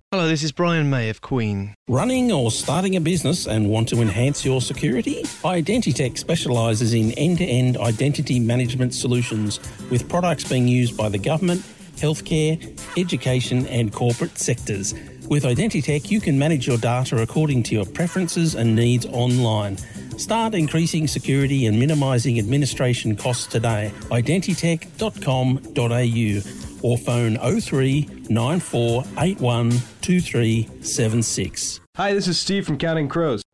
Hello, this is Brian May of Queen. Running or starting a business and want to enhance your security? Identitech specialises in end-to-end identity management solutions with products being used by the government, healthcare, education and corporate sectors. With Identitech, you can manage your data according to your preferences and needs online. Start increasing security and minimising administration costs today. Identitech.com.au or phone 03 94 81 2376. Hi, this is Steve from Counting Crows.